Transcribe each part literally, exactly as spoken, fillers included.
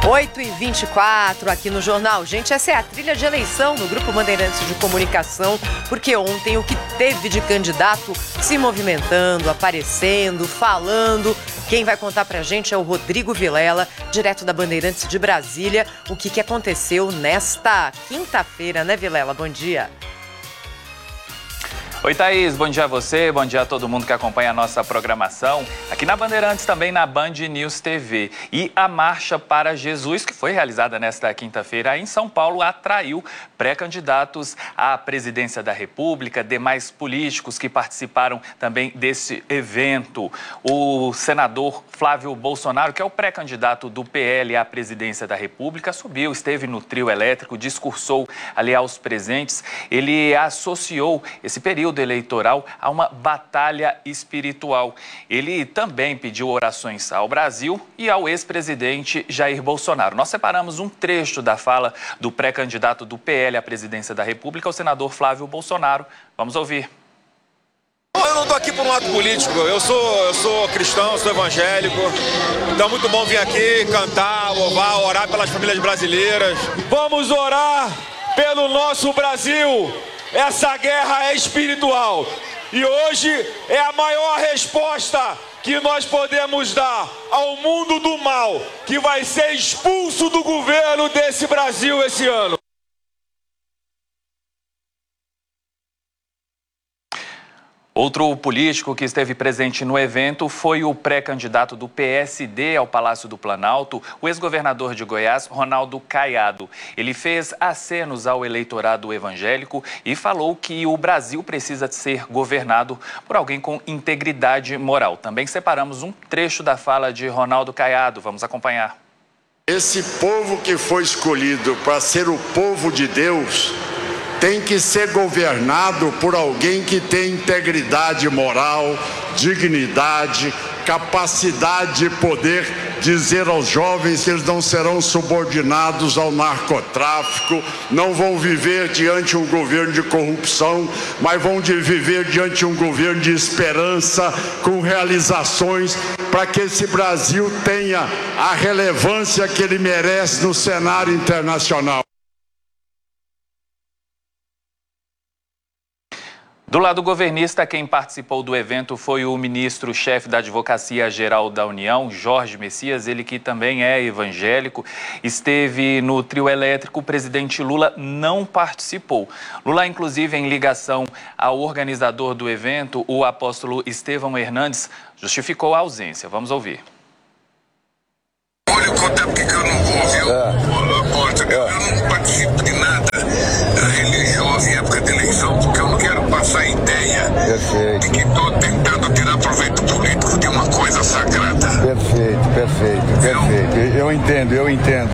oito e vinte e quatro aqui no Jornal. Gente, essa é a trilha de eleição do Grupo Bandeirantes de Comunicação, porque ontem o que teve de candidato se movimentando, aparecendo, falando. Quem vai contar pra gente é o Rodrigo Vilela, direto da Bandeirantes de Brasília. O que, que aconteceu nesta quinta-feira, né, Vilela? Bom dia. Oi, Thaís, bom dia a você, bom dia a todo mundo que acompanha a nossa programação, aqui na Bandeirantes, também na Band News T V. E a Marcha para Jesus, que foi realizada nesta quinta-feira em São Paulo, atraiu pré-candidatos à presidência da República, demais políticos que participaram também desse evento. O senador Flávio Bolsonaro, que é o pré-candidato do P L à presidência da República, subiu, esteve no trio elétrico, discursou ali aos presentes. Ele associou esse período eleitoral a uma batalha espiritual. Ele também pediu orações ao Brasil e ao ex-presidente Jair Bolsonaro. Nós separamos um trecho da fala do pré-candidato do P L à presidência da República, o senador Flávio Bolsonaro. Vamos ouvir. Eu não estou aqui por um ato político, eu sou, eu sou cristão, sou evangélico, então é muito bom vir aqui cantar, louvar, orar pelas famílias brasileiras. Vamos orar pelo nosso Brasil. Essa guerra é espiritual e hoje é a maior resposta que nós podemos dar ao mundo do mal, que vai ser expulso do governo desse Brasil esse ano. Outro político que esteve presente no evento foi o pré-candidato do P S D ao Palácio do Planalto, o ex-governador de Goiás, Ronaldo Caiado. Ele fez acenos ao eleitorado evangélico e falou que o Brasil precisa ser governado por alguém com integridade moral. Também separamos um trecho da fala de Ronaldo Caiado. Vamos acompanhar. Esse povo que foi escolhido para ser o povo de Deus tem que ser governado por alguém que tem integridade moral, dignidade, capacidade de poder dizer aos jovens que eles não serão subordinados ao narcotráfico, não vão viver diante de um governo de corrupção, mas vão de viver diante de um governo de esperança, com realizações, para que esse Brasil tenha a relevância que ele merece no cenário internacional. Do lado governista, quem participou do evento foi o ministro-chefe da Advocacia Geral da União, Jorge Messias, ele que também é evangélico, esteve no trio elétrico. O presidente Lula não participou. Lula, inclusive, em ligação ao organizador do evento, o apóstolo Estevão Hernandes, justificou a ausência. Vamos ouvir. Olha, contar porque que eu não vou, viu? É. Eu, eu não participo de nada religioso em época de eleição, porque eu não quero passar a ideia Perfeito. de que estou tentando tirar proveito político de uma coisa sagrada. Perfeito, perfeito, perfeito. Eu, eu entendo, eu entendo.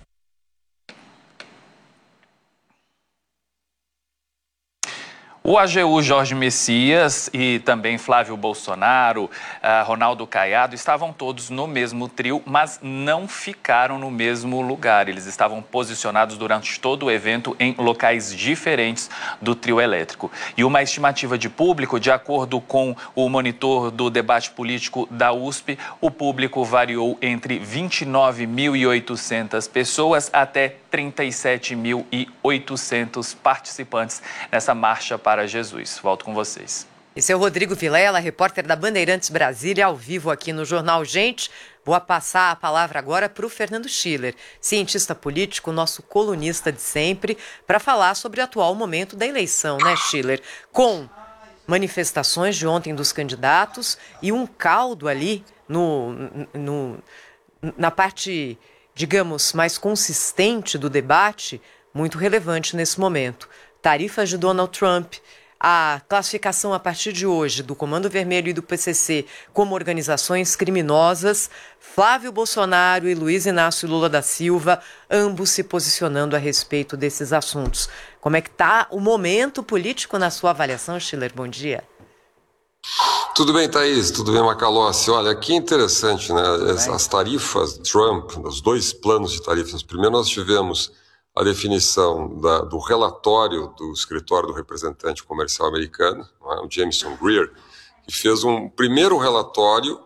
O A G U Jorge Messias e também Flávio Bolsonaro, uh, Ronaldo Caiado, estavam todos no mesmo trio, mas não ficaram no mesmo lugar. Eles estavam posicionados durante todo o evento em locais diferentes do trio elétrico. E uma estimativa de público, de acordo com o monitor do debate político da U S P, o público variou entre vinte e nove mil e oitocentas pessoas até trinta e sete mil e oitocentos participantes nessa marcha para Para Jesus. Volto com vocês. Esse é o Rodrigo Vilela, repórter da Bandeirantes Brasília, ao vivo aqui no Jornal Gente. Vou passar a palavra agora para o Fernando Schiller, cientista político, nosso colunista de sempre, para falar sobre o atual momento da eleição, né, Schiller? Com manifestações de ontem dos candidatos e um caldo ali no, no, na parte, digamos, mais consistente do debate, muito relevante nesse momento. Tarifas de Donald Trump, a classificação a partir de hoje do Comando Vermelho e do P C C como organizações criminosas, Flávio Bolsonaro e Luiz Inácio Lula da Silva, ambos se posicionando a respeito desses assuntos. Como é que está o momento político na sua avaliação, Schiller? Bom dia. Tudo bem, Thaís? Tudo bem, Macalossi? Olha, que interessante, né? As, as tarifas Trump, os dois planos de tarifas. Primeiro nós tivemos a definição da, do relatório do escritório do representante comercial americano, não é? O Jameson Greer, que fez um primeiro relatório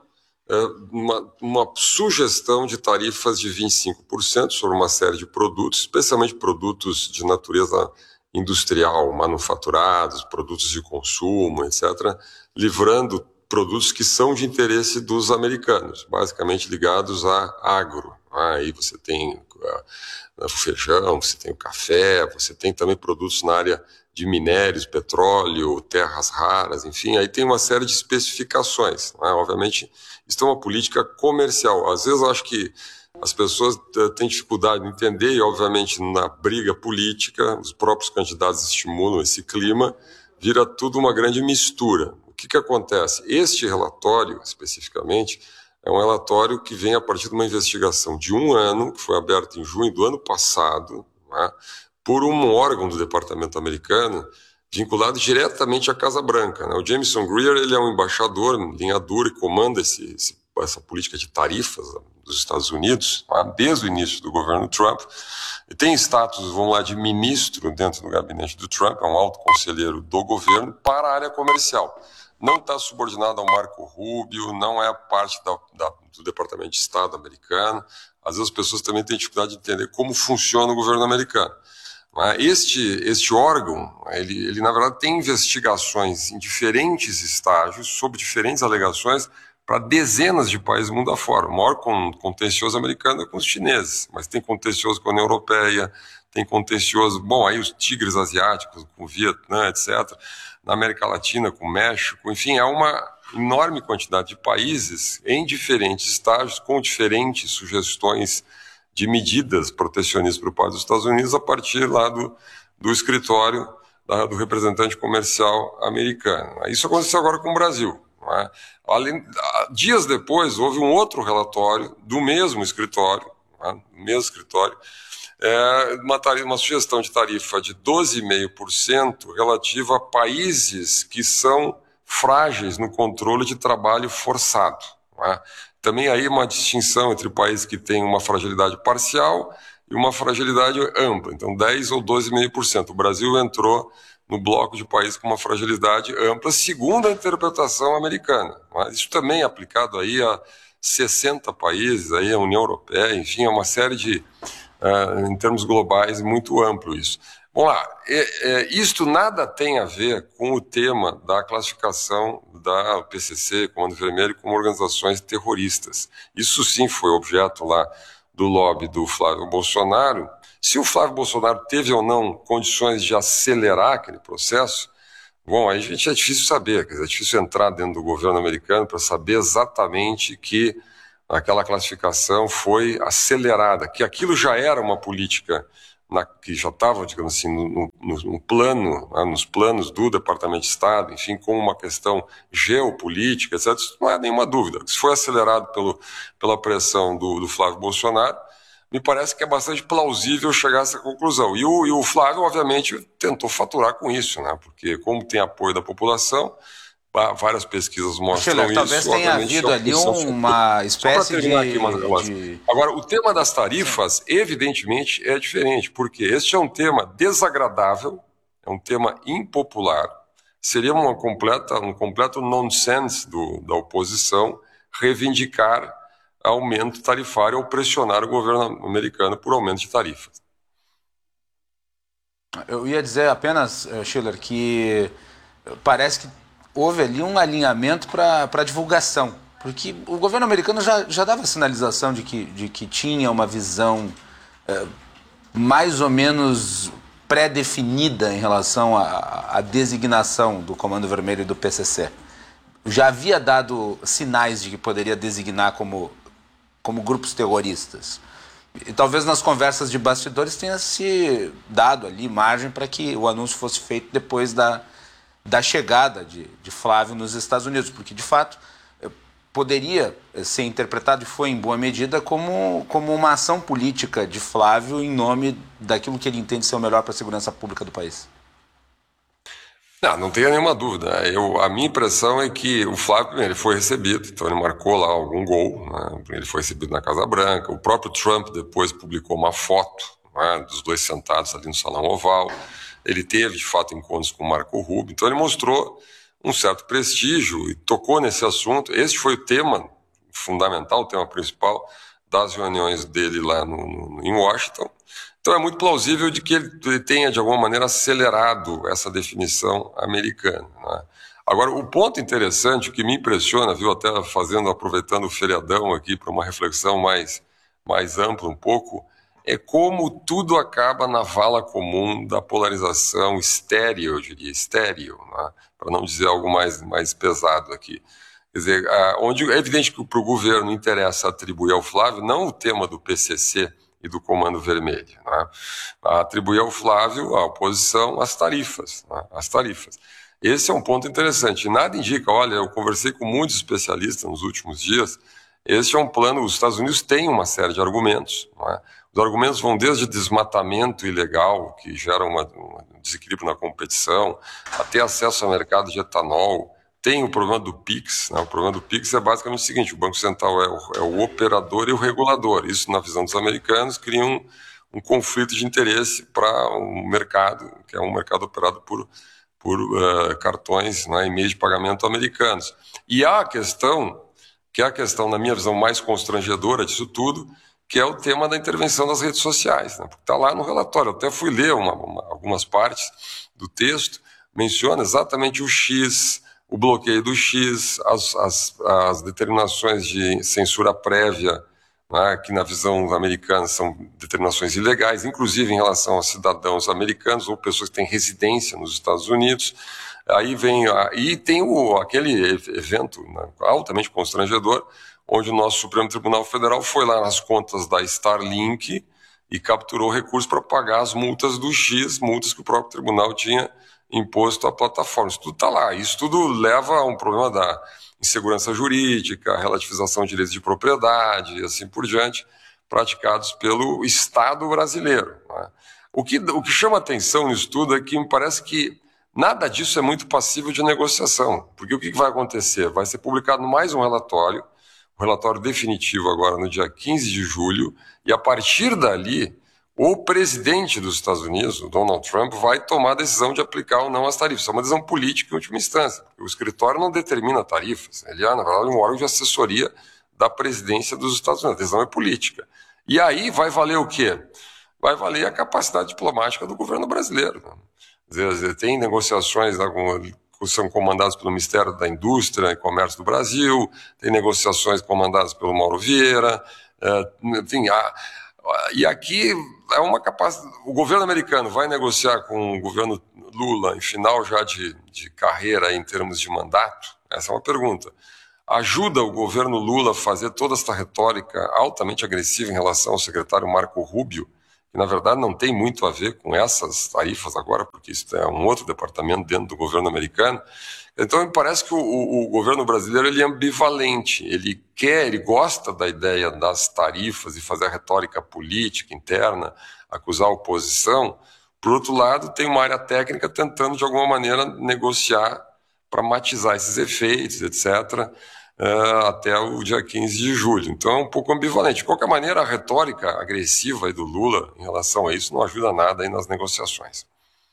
uma, uma sugestão de tarifas de vinte e cinco por cento sobre uma série de produtos, especialmente produtos de natureza industrial, manufaturados, produtos de consumo, etcétera, livrando produtos que são de interesse dos americanos, basicamente ligados a agro. Aí você tem uh, o feijão, você tem o café, você tem também produtos na área de minérios, petróleo, terras raras, enfim, aí tem uma série de especificações. Né? Obviamente, isso é uma política comercial. Às vezes eu acho que as pessoas têm dificuldade de entender e, obviamente, na briga política, os próprios candidatos estimulam esse clima, vira tudo uma grande mistura. O que que acontece? Este relatório, especificamente, é um relatório que vem a partir de uma investigação de um ano, que foi aberta em junho do ano passado, né, por um órgão do Departamento americano vinculado diretamente à Casa Branca. Né? O Jameson Greer, ele é um embaixador em linha dura e comanda esse, esse, essa política de tarifas dos Estados Unidos, né, desde o início do governo Trump. E tem status, vamos lá, de ministro dentro do gabinete do Trump, é um alto conselheiro do governo para a área comercial. Não está subordinado ao Marco Rubio, não é parte da, da, do Departamento de Estado americano. Às vezes as pessoas também têm dificuldade de entender como funciona o governo americano. Este, este órgão, ele, ele na verdade tem investigações em diferentes estágios, sobre diferentes alegações, para dezenas de países do mundo afora. O maior contencioso americano é com os chineses, mas tem contencioso com a União Europeia, tem contencioso, bom, aí os tigres asiáticos, com o Vietnã, etcétera, na América Latina, com o México, enfim, é uma enorme quantidade de países em diferentes estágios, com diferentes sugestões de medidas protecionistas para o país dos Estados Unidos a partir lá do, do escritório da, do representante comercial americano. Isso aconteceu agora com o Brasil. Não é? Além, dias depois, houve um outro relatório do mesmo escritório, não é? do mesmo escritório, é, uma, tarifa, uma sugestão de tarifa de doze vírgula cinco por cento relativa a países que são frágeis no controle de trabalho forçado. Não é? Também aí uma distinção entre países que têm uma fragilidade parcial e uma fragilidade ampla. Então, dez ou doze vírgula cinco por cento. O Brasil entrou no bloco de países com uma fragilidade ampla, segundo a interpretação americana. Mas isso também é aplicado aí a sessenta países, aí a União Europeia, enfim, é uma série de, uh, em termos globais, muito amplo isso. Bom lá, é, é, isto nada tem a ver com o tema da classificação da P C C, Comando Vermelho, como organizações terroristas. Isso sim foi objeto lá do lobby do Flávio Bolsonaro. Se o Flávio Bolsonaro teve ou não condições de acelerar aquele processo, bom, aí a gente é difícil saber, quer dizer, é difícil entrar dentro do governo americano para saber exatamente que aquela classificação foi acelerada, que aquilo já era uma política Na, que já estava, digamos assim, no, no, no plano, né, nos planos do Departamento de Estado, enfim, com uma questão geopolítica, etcétera. Isso não há nenhuma dúvida. Isso foi acelerado pelo, pela pressão do, do Flávio Bolsonaro. Me parece que é bastante plausível chegar a essa conclusão. E o, e o Flávio, obviamente, tentou faturar com isso, né, porque como tem apoio da população, várias pesquisas mostram Schiller, isso. Talvez tenha havido ali uma espécie de, de... Agora, o tema das tarifas, evidentemente, é diferente, porque este é um tema desagradável, é um tema impopular, seria uma completa, um completo nonsense do, da oposição reivindicar aumento tarifário ou pressionar o governo americano por aumento de tarifas. Eu ia dizer apenas, Schiller, que parece que houve ali um alinhamento para divulgação, porque o governo americano já, já dava sinalização de que, de que tinha uma visão é, mais ou menos pré-definida em relação à, à designação do Comando Vermelho e do P C C. Já havia dado sinais de que poderia designar como, como grupos terroristas. E talvez nas conversas de bastidores tenha se dado ali margem para que o anúncio fosse feito depois da da chegada de, de Flávio nos Estados Unidos, porque, de fato, poderia ser interpretado, e foi em boa medida, como, como uma ação política de Flávio em nome daquilo que ele entende ser o melhor para a segurança pública do país. Não, não tenha nenhuma dúvida. Eu, a minha impressão é que o Flávio ele foi recebido, então ele marcou lá algum gol, né? Ele foi recebido na Casa Branca, o próprio Trump depois publicou uma foto, né, dos dois sentados ali no Salão Oval. Ele teve, de fato, encontros com o Marco Rubio, então ele mostrou um certo prestígio e tocou nesse assunto. Esse foi o tema fundamental, o tema principal das reuniões dele lá no, no, em Washington. Então é muito plausível de que ele tenha, de alguma maneira, acelerado essa definição americana, né? Agora, o ponto interessante que me impressiona, viu, até fazendo, aproveitando o feriadão aqui para uma reflexão mais, mais ampla um pouco, é como tudo acaba na vala comum da polarização estéril, eu diria, estéril, né? Para não dizer algo mais, mais pesado aqui. Quer dizer, onde é evidente que para o governo interessa atribuir ao Flávio não o tema do P C C e do Comando Vermelho, né? Atribuir ao Flávio, à oposição, as tarifas, né? As tarifas. Esse é um ponto interessante. Nada indica, olha, eu conversei com muitos especialistas nos últimos dias, esse é um plano, os Estados Unidos têm uma série de argumentos, não é? Os argumentos vão desde desmatamento ilegal, que gera uma, um desequilíbrio na competição, até acesso ao mercado de etanol. Tem o problema do PIX, né? O problema do PIX é basicamente o seguinte: o Banco Central é o, é o operador e o regulador. Isso, na visão dos americanos, cria um, um conflito de interesse para um mercado, que é um mercado operado por, por uh, cartões, né, e meios de pagamento americanos. E há a questão, que é a questão, na minha visão, mais constrangedora disso tudo, que é o tema da intervenção das redes sociais, né? Porque está lá no relatório. Eu até fui ler uma, uma, algumas partes do texto, menciona exatamente o X, o bloqueio do X, as, as, as determinações de censura prévia, né, que na visão americana são determinações ilegais, inclusive em relação a cidadãos americanos ou pessoas que têm residência nos Estados Unidos. Aí vem, a, e tem o, aquele evento, né, altamente constrangedor, onde o nosso Supremo Tribunal Federal foi lá nas contas da Starlink e capturou recursos para pagar as multas do X, multas que o próprio tribunal tinha imposto à plataforma. Isso tudo está lá. Isso tudo leva a um problema da insegurança jurídica, relativização de direitos de propriedade e assim por diante, praticados pelo Estado brasileiro, né? O que, o que chama atenção nisso tudo é que me parece que nada disso é muito passível de negociação. Porque o que vai acontecer? Vai ser publicado mais um relatório, um relatório definitivo agora no dia quinze de julho, e a partir dali, o presidente dos Estados Unidos, o Donald Trump, vai tomar a decisão de aplicar ou não as tarifas. É uma decisão política em última instância. O escritório não determina tarifas. Ele é, na verdade, um órgão de assessoria da presidência dos Estados Unidos. A decisão é política. E aí vai valer o quê? Vai valer a capacidade diplomática do governo brasileiro. Quer dizer, tem negociações que são comandadas pelo Ministério da Indústria e Comércio do Brasil, tem negociações comandadas pelo Mauro Vieira, enfim, há... E aqui é uma capacidade. O governo americano vai negociar com o governo Lula em final já de, de carreira em termos de mandato? Essa é uma pergunta. Ajuda o governo Lula a fazer toda essa retórica altamente agressiva em relação ao secretário Marco Rubio, que na verdade não tem muito a ver com essas tarifas agora, porque isso é um outro departamento dentro do governo americano. Então me parece que o, o, o governo brasileiro ele é ambivalente, ele quer, ele gosta da ideia das tarifas e fazer a retórica política interna, acusar a oposição. Por outro lado, tem uma área técnica tentando de alguma maneira negociar para matizar esses efeitos, etcétera, uh, até o dia quinze de julho. Então é um pouco ambivalente. De qualquer maneira, a retórica agressiva aí do Lula em relação a isso não ajuda nada aí nas negociações.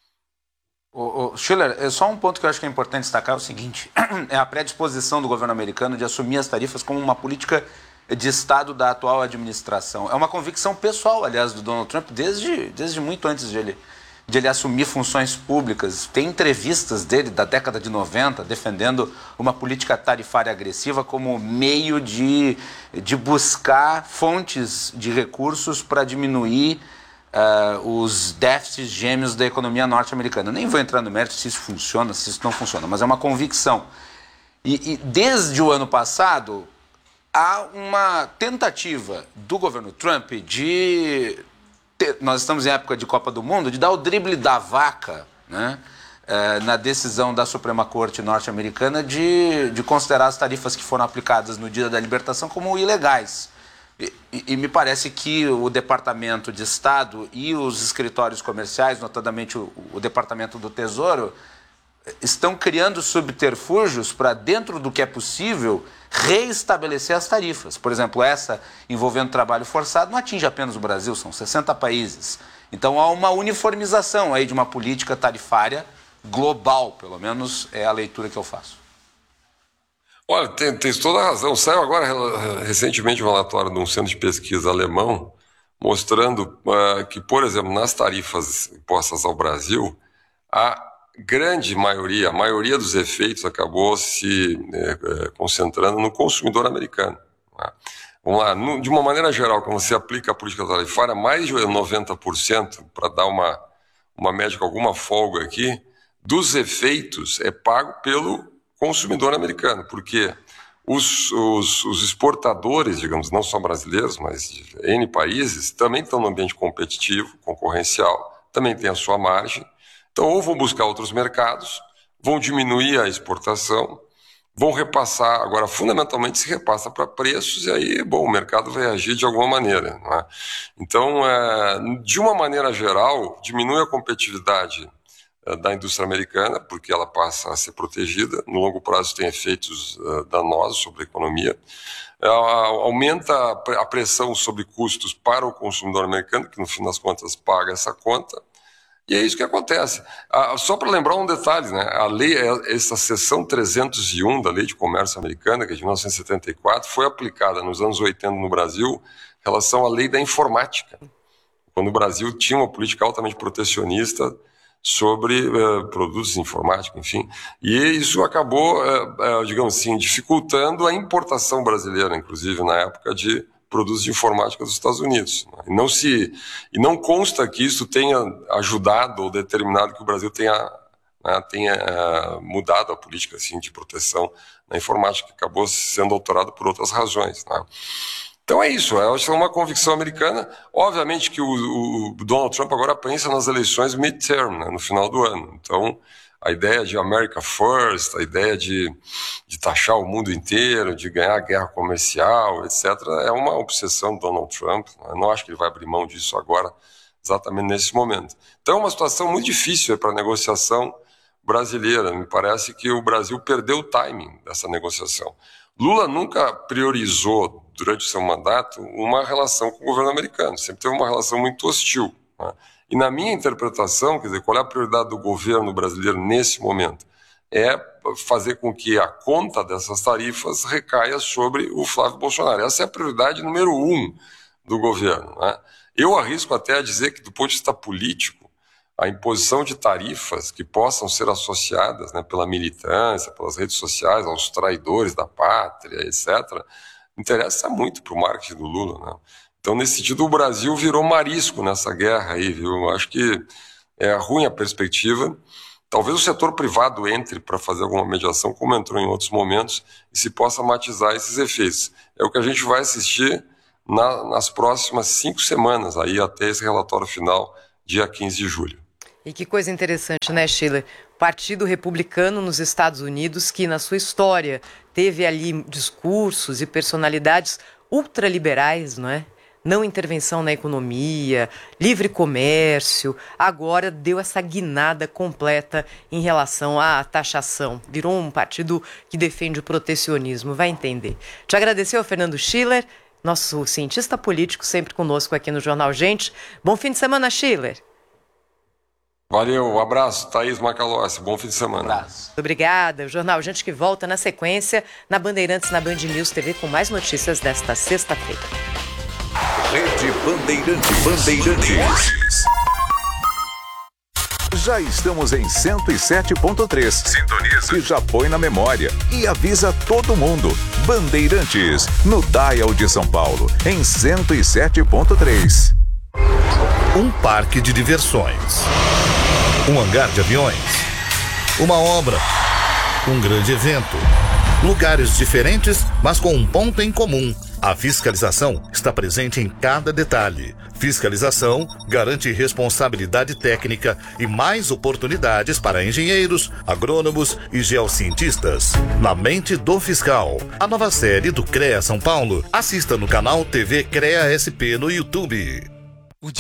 O, o Schiller, só um ponto que eu acho que é importante destacar é o seguinte: é a predisposição do governo americano de assumir as tarifas como uma política de Estado da atual administração. É uma convicção pessoal, aliás, do Donald Trump, desde, desde muito antes de ele, de ele assumir funções públicas. Tem entrevistas dele da década de noventa defendendo uma política tarifária agressiva como meio de, de buscar fontes de recursos para diminuir Uh, os déficits gêmeos da economia norte-americana. Nem vou entrar no mérito se isso funciona, se isso não funciona, mas é uma convicção. E, e desde o ano passado, há uma tentativa do governo Trump de... Ter, nós estamos em época de Copa do Mundo, de dar o drible da vaca, né, uh, na decisão da Suprema Corte norte-americana de, de considerar as tarifas que foram aplicadas no dia da libertação como ilegais. E, e me parece que o Departamento de Estado e os escritórios comerciais, notadamente o, o Departamento do Tesouro, estão criando subterfúgios para, dentro do que é possível, reestabelecer as tarifas. Por exemplo, essa envolvendo trabalho forçado não atinge apenas o Brasil, são sessenta países. Então há uma uniformização aí de uma política tarifária global, pelo menos é a leitura que eu faço. Olha, tem, tem toda a razão. Saiu agora recentemente um relatório de um centro de pesquisa alemão mostrando uh, que, por exemplo, nas tarifas impostas ao Brasil, a grande maioria, a maioria dos efeitos acabou se eh, concentrando no consumidor americano. Né? Vamos lá, no, de uma maneira geral, quando você aplica a política tarifária, mais de noventa por cento, para dar uma, uma média com alguma folga aqui, dos efeitos é pago pelo consumidor americano, porque os, os, os exportadores, digamos, não só brasileiros, mas de N países, também estão no ambiente competitivo, concorrencial, também tem a sua margem. Então, ou vão buscar outros mercados, vão diminuir a exportação, vão repassar, agora fundamentalmente se repassa para preços e aí, bom, o mercado vai agir de alguma maneira. Não é? Então, é, de uma maneira geral, diminui a competitividade da indústria americana, porque ela passa a ser protegida, no longo prazo tem efeitos uh, danosos sobre a economia, uh, aumenta a pressão sobre custos para o consumidor americano, que no fim das contas paga essa conta, e é isso que acontece. Uh, só para lembrar um detalhe, né, a lei, essa seção trezentos e um da Lei de Comércio Americana, que é de mil novecentos e setenta e quatro, foi aplicada nos anos oitenta no Brasil em relação à lei da informática, quando o Brasil tinha uma política altamente protecionista sobre uh, produtos informáticos, enfim, e isso acabou, uh, uh, digamos assim, dificultando a importação brasileira, inclusive na época, de produtos de informática dos Estados Unidos. Né? E, não se, e não consta que isso tenha ajudado ou determinado que o Brasil tenha, né, tenha uh, mudado a política assim, de proteção na informática, que acabou sendo alterado por outras razões. Né? Então é isso, eu acho que é uma convicção americana. Obviamente que o, o Donald Trump agora pensa nas eleições midterm, né, no final do ano. Então a ideia de America First, a ideia de, de taxar o mundo inteiro, de ganhar a guerra comercial, etcétera, é uma obsessão do Donald Trump. Eu não acho que ele vai abrir mão disso agora, exatamente nesse momento. Então é uma situação muito difícil para a negociação brasileira. Me parece que o Brasil perdeu o timing dessa negociação. Lula nunca priorizou, durante o seu mandato, uma relação com o governo americano. Sempre teve uma relação muito hostil. Né? E na minha interpretação, quer dizer, qual é a prioridade do governo brasileiro nesse momento? É fazer com que a conta dessas tarifas recaia sobre o Flávio Bolsonaro. Essa é a prioridade número um do governo. Né? Eu arrisco até a dizer que, do ponto de vista político, a imposição de tarifas que possam ser associadas, né, pela militância, pelas redes sociais, aos traidores da pátria, etcétera, interessa muito para o marketing do Lula. Né? Então, nesse sentido, o Brasil virou marisco nessa guerra aí, viu? Eu acho que é ruim a perspectiva. Talvez o setor privado entre para fazer alguma mediação, como entrou em outros momentos, e se possa matizar esses efeitos. É o que a gente vai assistir na, nas próximas cinco semanas, aí até esse relatório final, dia quinze de julho. E que coisa interessante, né, Sheila? O Partido Republicano nos Estados Unidos, que na sua história teve ali discursos e personalidades ultraliberais, não é? Não intervenção na economia, livre comércio, agora deu essa guinada completa em relação à taxação. Virou um partido que defende o protecionismo, vai entender. Te agradecer ao Fernando Schiller, nosso cientista político, sempre conosco aqui no Jornal Gente. Bom fim de semana, Schiller. Valeu, um abraço, Thaís Macalossi, bom fim de semana. Um abraço. Obrigada, o Jornal Gente que volta na sequência, na Bandeirantes, na Band News T V, com mais notícias desta sexta-feira. Rede Bandeirantes. Bandeirantes. Já estamos em cento e sete ponto três. Sintoniza. Que já põe na memória e avisa todo mundo. Bandeirantes, no Dial de São Paulo, em cento e sete ponto três. Um parque de diversões. Um hangar de aviões. Uma obra. Um grande evento. Lugares diferentes, mas com um ponto em comum. A fiscalização está presente em cada detalhe. Fiscalização garante responsabilidade técnica e mais oportunidades para engenheiros, agrônomos e geocientistas. Na mente do fiscal. A nova série do CREA São Paulo. Assista no canal T V CREA S P no YouTube.